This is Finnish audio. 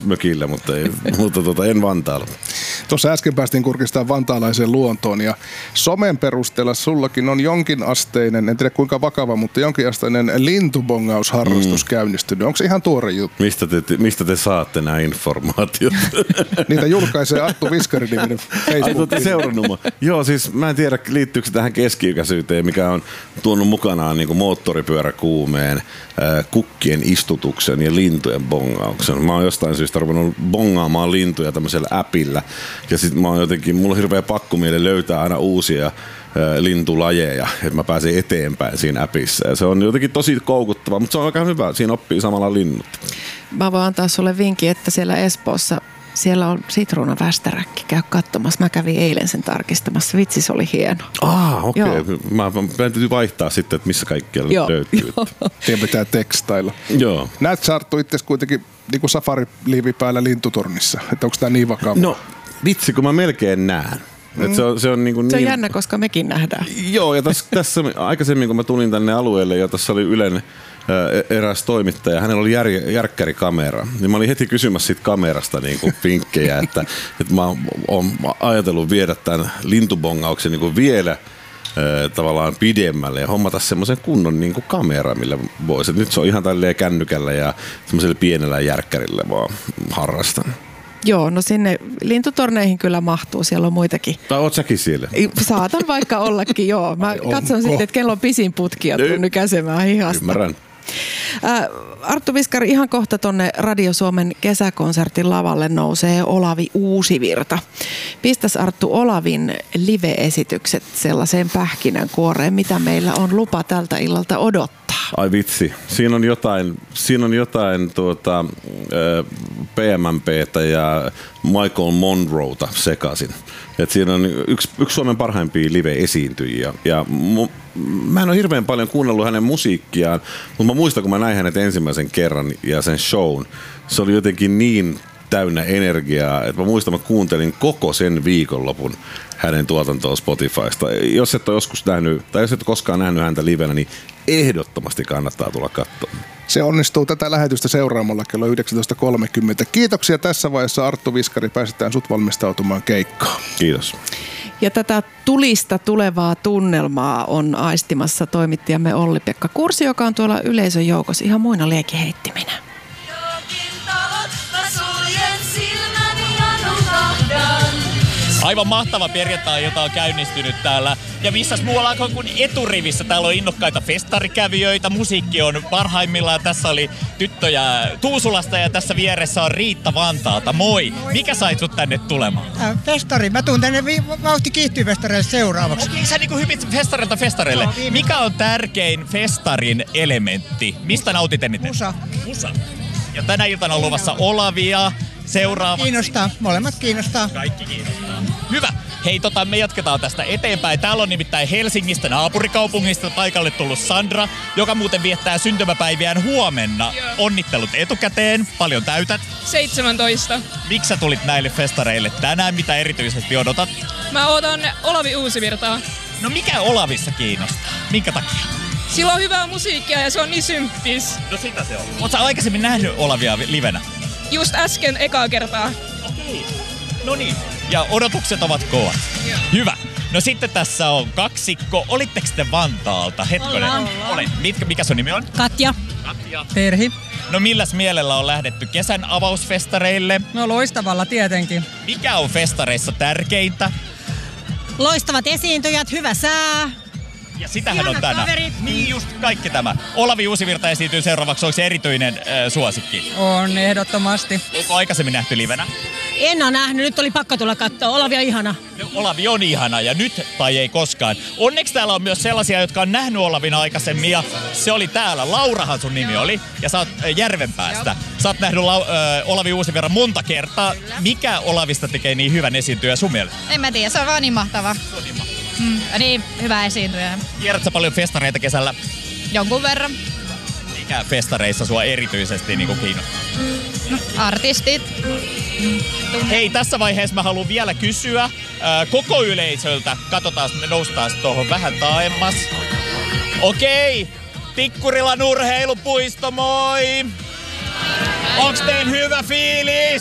mökillä, mutta en Vantaalla. Tuossa äsken päästiin kurkistamaan vantaalaisen luontoon ja somen perusteella sullakin on jonkinasteinen, en tiedä kuinka vakava, mutta jonkinasteinen lintubongausharrastus käynnistynyt. Onko se ihan tuore juttu? Mistä te saatte nämä informaatiot? Niitä julkaisee Arttu Viskari-niminen Facebook. Seurannut. Joo, siis mä en tiedä liittyykö se tähän keski-ikäisyyteen, mikä on tuonut mukanaan niin kuin moottoripyöräkuumeen, kukkien istutuksen ja lintujen bongauksen. Mä oon jostain syystä ruvennut bongaamaan lintuja tämmöisellä appilla. Ja sit mulla on hirveä pakkomieli löytää aina uusia lintulajeja, että mä pääsen eteenpäin siinä appissa. Ja se on jotenkin tosi koukuttava, mutta se on aika hyvä. Siinä oppii samalla linnut. Mä voin antaa sulle vinkin, että siellä Espoossa siellä on sitruunavästäräkki. Käy katsomassa. Mä kävin eilen sen tarkistamassa. Vitsi, se oli hieno. Okei. Mä täytyy vaihtaa sitten, että missä kaikkialla löytyy. Teidän pitää tekstailla. Joo. Näet sä Arttu itse kuitenkin niin kuin safari-liivi päällä lintutornissa? Että onko tää niin vakava? No vitsi, kun mä melkein näen. Se on niin jännä, koska mekin nähdään. Joo, ja tässä aikaisemmin, kun mä tulin tänne alueelle, ja tässä oli Ylen eräs toimittaja, hänellä oli järkkärikamera. Niin mä olin heti kysymässä siitä kamerasta niin kuin vinkkejä, että mä oon ajatellut viedä tämän lintubongauksen niin kuin vielä tavallaan pidemmälle ja hommata semmoisen kunnon niin kuin kamera, millä voisi. Nyt se on ihan tälleen kännykällä ja semmoisella pienellä järkkärillä vaan harrastan. Joo, no sinne lintutorneihin kyllä mahtuu, siellä on muitakin. Tai oot säkin siellä? Saatan vaikka ollakin, joo. Mä katson sitten, että kello on pisin putki ja tuun nykäsemään hihasta. Ymmärrän. Arttu Viskari, ihan kohta tonne Radio Suomen kesäkonsertin lavalle nousee Olavi Uusivirta. Pistäs Arttu Olavin live-esitykset sellaiseen pähkinänkuoreen, mitä meillä on lupa tältä illalta odottaa. Ai vitsi, siinä on jotain PMMPtä ja Michael Monroeta sekaisin. Et siinä on yksi Suomen parhaimpia live-esiintyjiä ja mä en ole hirveän paljon kuunnellut hänen musiikkiaan, mutta mä muistan, kun mä näin hänet ensimmäisen kerran ja sen shown, se oli jotenkin niin täynnä energiaa, että mä muistan, että mä kuuntelin koko sen viikonlopun hänen tuotantoa Spotifysta. Jos et ole joskus nähnyt, tai jos et ole koskaan nähnyt häntä livenä, niin ehdottomasti kannattaa tulla katsomaan. Se onnistuu tätä lähetystä seuraamalla kello 19.30. Kiitoksia tässä vaiheessa Arttu Viskari. Pääsetään sut valmistautumaan keikkaan. Kiitos. Ja tätä tulista tulevaa tunnelmaa on aistimassa toimittajamme Olli-Pekka Kursi, joka on tuolla yleisön joukossa ihan muina liekiheittiminä. Aivan mahtava perjantai-ilta on käynnistynyt täällä. Ja missäs muualla kuin eturivissä. Täällä on innokkaita festarikävijöitä. Musiikki on parhaimmillaan. Tässä oli tyttöjä Tuusulasta ja tässä vieressä on Riitta Vantaalta. Moi! Mikä sait sut tänne tulemaan? Festari. Mä tuun tänne vauhti kiihtyy festareille seuraavaksi. Okei, sä niinku hypit festarilta festareille. Mikä on tärkein festarin elementti? Mistä nautit eniten? Musa. Ja tänä iltana on luvassa Olavia. Seuraavaksi. Kiinnostaa. Molemmat kiinnostaa. Kaikki kiinnostaa. Hyvä. Hei, me jatketaan tästä eteenpäin. Täällä on nimittäin Helsingistä naapurikaupungista paikalle tullut Sandra, joka muuten viettää syntymäpäiviään huomenna. Onnittelut etukäteen. Paljon täytät? 17. Miksi sä tulit näille festareille tänään? Mitä erityisesti odotat? Mä odotan Olavi Uusivirtaa. No mikä Olavissa kiinnostaa? Minkä takia? Sillä on hyvää musiikkia ja se on niin symppis. No sitä se on. Oot sä aikaisemmin nähnyt Olavia livenä? Just äsken ekaa kertaa. Okei. No niin. Ja odotukset ovat kovat. Joo. Hyvä. No sitten tässä on kaksikko. Olitteko te Vantaalta? Hetkonen. Olen. Mikä sun nimi on? Katja. Terhi. No milläs mielellä on lähdetty kesän avausfestareille? No loistavalla tietenkin. Mikä on festareissa tärkeintä? Loistavat esiintyjät, hyvä sää. Ja sitähän Ihanat on tänään. kaverit. Niin just kaikki tämä. Olavi Uusivirta esiintyy seuraavaksi. Onko se erityinen suosikki? On ehdottomasti. Onko aikaisemmin nähty livenä? En ole nähnyt, nyt oli pakko tulla katsoa. Olavi on ihana. No, Olavi on ihana ja nyt tai ei koskaan. Onneksi täällä on myös sellaisia, jotka on nähnyt Olavin aikaisemmin ja se oli täällä. Laurahan sun nimi oli ja sä oot Järvenpäästä. Sä oot nähnyt Olavi Uusivirran monta kertaa. Mikä Olavista tekee niin hyvän esiintyjä sun mielestä? En mä tiedä, se on vaan niin mahtava. Niin, hyvä esiintyjä. Tiedätkö sä paljon festareita kesällä? Jonkun verran. Mikä festareissa sua erityisesti niin kiinnostaa? Artistit. Hei, tässä vaiheessa mä haluan vielä kysyä koko yleisöltä. Katsotaan, me noustaan tuohon vähän taaemmas. Okei, Tikkurilan urheilupuisto, moi! Onks teillä hyvä fiilis?